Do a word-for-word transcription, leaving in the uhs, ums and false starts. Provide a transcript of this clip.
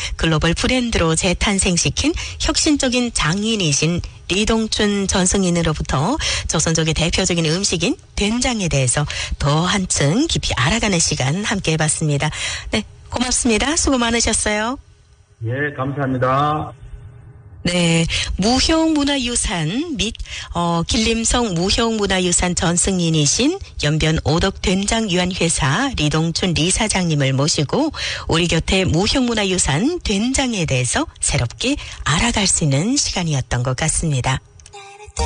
글로벌 브랜드로 재탄생시킨 혁신적인 장인이신 리동춘 전승인으로부터 조선족의 대표적인 음식인 된장에 대해서 더 한층 깊이 알아가는 시간 함께 해봤습니다. 네, 고맙습니다. 수고 많으셨어요. 예, 감사합니다. 네, 무형문화유산 및 어, 길림성 무형문화유산 전승인이신 연변 오덕된장유한회사 리동춘 리사장님을 모시고 우리 곁에 무형문화유산 된장에 대해서 새롭게 알아갈 수 있는 시간이었던 것 같습니다.